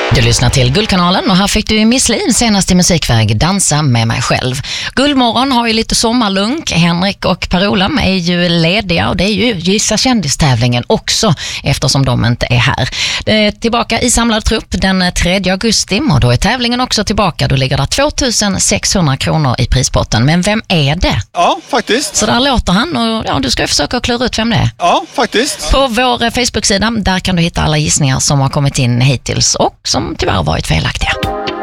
Du lyssnar till Guldkanalen och här fick du Miss Li senast i musikväg Dansa med mig själv. Guldmorgon har ju lite sommarlunk. Henrik och Per-Ola är ju lediga och det är ju Gissa kändistävlingen också eftersom de inte är här. Tillbaka i samlad trupp den 3 augusti och då är tävlingen också tillbaka. Då ligger det 2600 kronor i prispotten. Men vem är det? Ja, faktiskt. Så där låter han och ja, du ska försöka klura ut vem det är. Ja, faktiskt. På vår Facebook-sida där kan du hitta alla gissningar som har kommit in hittills och som tyvärr varit felaktiga.